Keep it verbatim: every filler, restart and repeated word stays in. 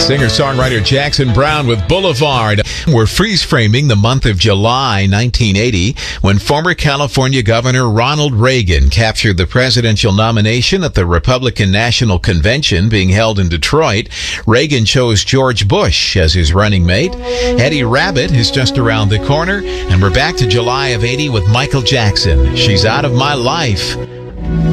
Singer-songwriter Jackson Browne with Boulevard. We're freeze-framing the month of July nineteen eighty when former California Governor Ronald Reagan captured the presidential nomination at the Republican National Convention being held in Detroit. Reagan chose George Bush as his running mate. Eddie Rabbitt is just around the corner, and we're back to July of eighty with Michael Jackson. She's Out of My Life.